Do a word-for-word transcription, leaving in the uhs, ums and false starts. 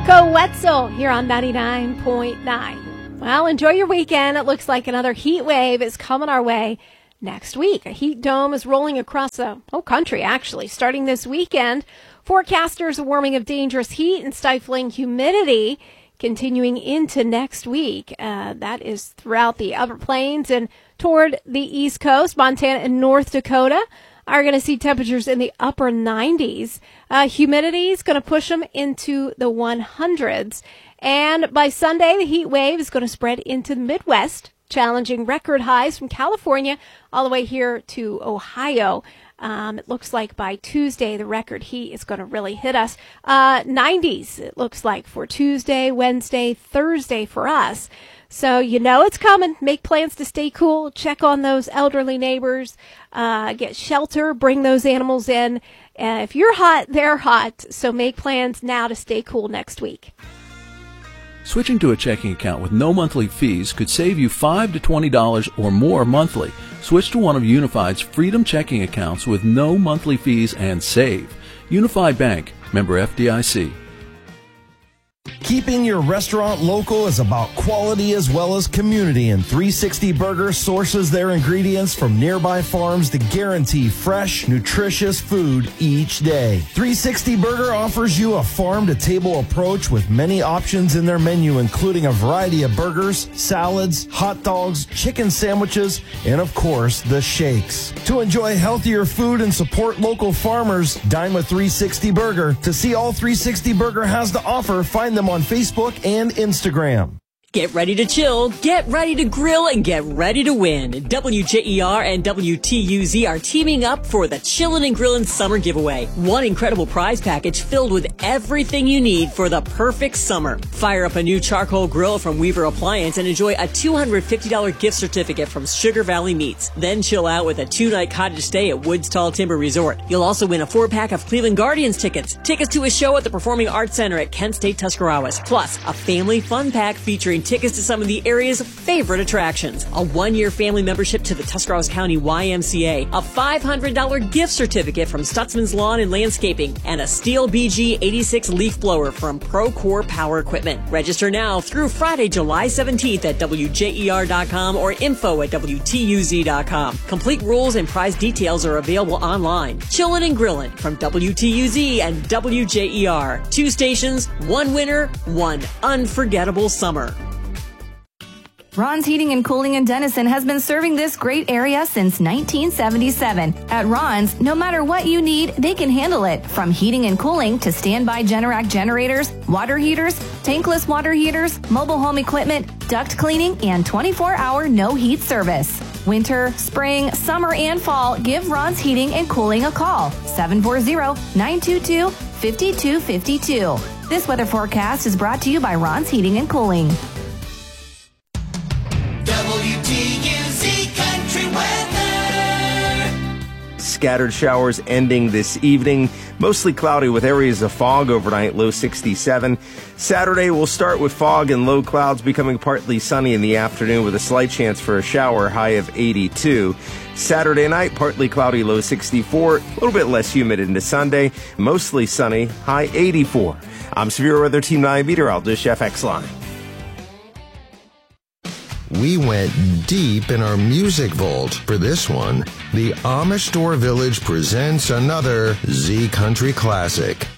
Go Wetzel here on ninety-nine point nine. Well, enjoy your weekend. It looks like another heat wave is coming our way next week. A heat dome is rolling across the whole country, actually, starting this weekend. Forecasters a warming of dangerous heat and stifling humidity continuing into next week. Uh, that is throughout the upper plains and toward the East Coast. Montana and North Dakota are going to see temperatures in the upper nineties. Uh, humidity is going to push them into the hundreds. And by Sunday, the heat wave is going to spread into the Midwest, challenging record highs from California all the way here to Ohio. Um, it looks like by Tuesday, the record heat is going to really hit us. Uh, nineties, it looks like, for Tuesday, Wednesday, Thursday for us. So you know it's coming. Make plans to stay cool. Check on those elderly neighbors. Uh, get shelter. Bring those animals in. Uh, if you're hot, they're hot. So make plans now to stay cool next week. Switching to a checking account with no monthly fees could save you five to twenty dollars or more monthly. Switch to one of Unified's Freedom checking accounts with no monthly fees and save. Unified Bank, member F D I C. Keeping your restaurant local is about quality as well as community, and three sixty Burger sources their ingredients from nearby farms to guarantee fresh, nutritious food each day. three sixty Burger offers you a farm-to-table approach with many options in their menu, including a variety of burgers, salads, hot dogs, chicken sandwiches, and of course, the shakes. To enjoy healthier food and support local farmers, dine with three sixty Burger. To see all three sixty Burger has to offer, find them on Facebook and Instagram. Get ready to chill, get ready to grill, and get ready to win. W J E R and W T U Z are teaming up for the Chillin' and Grillin' Summer Giveaway. One incredible prize package filled with everything you need for the perfect summer. Fire up a new charcoal grill from Weaver Appliance and enjoy a two hundred fifty dollars gift certificate from Sugar Valley Meats. Then chill out with a two-night cottage stay at Woods Tall Timber Resort. You'll also win a four-pack of Cleveland Guardians tickets, tickets to a show at the Performing Arts Center at Kent State Tuscarawas, plus a family fun pack featuring tickets to some of the area's favorite attractions, a one-year family membership to the Tuscarawas County Y M C A, a five hundred dollars gift certificate from Stutzman's Lawn and Landscaping, and a Steel B G eighty-six leaf blower from Procore Power Equipment. Register now through Friday, July seventeenth at W J E R dot com or info at W T U Z dot com. Complete rules and prize details are available online. Chillin' and Grillin' from W T U Z and W J E R. Two stations, one winner, one unforgettable summer. Ron's Heating and Cooling in Denison has been serving this great area since nineteen seventy-seven. At Ron's, no matter what you need, they can handle it. From heating and cooling to standby Generac generators, water heaters, tankless water heaters, mobile home equipment, duct cleaning, and twenty-four hour no heat service. Winter, spring, summer, and fall, give Ron's Heating and Cooling a call. seven four zero, nine two two, five two five two. This weather forecast is brought to you by Ron's Heating and Cooling. W T U Z Country Weather. Scattered showers ending this evening. Mostly cloudy with areas of fog overnight, low sixty-seven. Saturday will start with fog and low clouds, becoming partly sunny in the afternoon with a slight chance for a shower, high of eighty-two. Saturday night, partly cloudy, low sixty-four. A little bit less humid into Sunday. Mostly sunny, high eighty-four. I'm Severe Weather Team nine meteorologist Jeff Exline. We went deep in our music vault for this one. The Amish Store Village presents another Z Country classic.